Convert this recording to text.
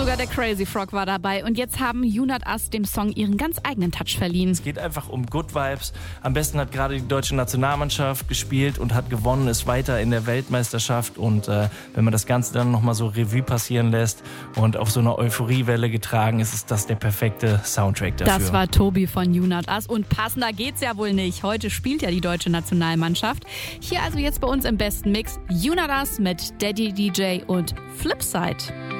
Sogar der Crazy Frog war dabei. Und jetzt haben You Not Us dem Song ihren ganz eigenen Touch verliehen. Es geht einfach um Good Vibes. Am besten hat gerade die deutsche Nationalmannschaft gespielt und hat gewonnen, ist weiter in der Weltmeisterschaft. Und wenn man das Ganze dann nochmal so Revue passieren lässt und auf so einer Euphoriewelle getragen ist, ist das der perfekte Soundtrack dafür. Das war Tobi von You Not Us. Und passender geht's ja wohl nicht. Heute spielt ja die deutsche Nationalmannschaft. Hier also jetzt bei uns im besten Mix You Not Us mit Daddy DJ und Flipside.